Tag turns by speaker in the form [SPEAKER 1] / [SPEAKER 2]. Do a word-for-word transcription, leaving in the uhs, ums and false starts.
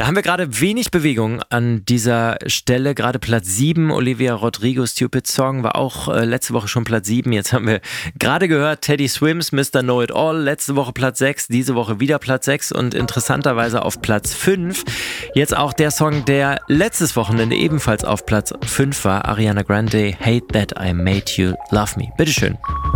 [SPEAKER 1] Da haben wir gerade wenig Bewegung an dieser Stelle. Gerade Platz sieben, Olivia Rodrigo, Stupid Song, war auch äh, letzte Woche schon Platz sieben. Jetzt haben wir gerade gehört, Teddy Swims, Mister Know It All. Letzte Woche Platz sechs, diese Woche wieder Platz sechs und interessanterweise auf Platz fünf. Jetzt auch der Song, der letztes Wochenende ebenfalls auf Platz fünf war. Ariana Grande, Hate That I Made You Love Me. Bitteschön.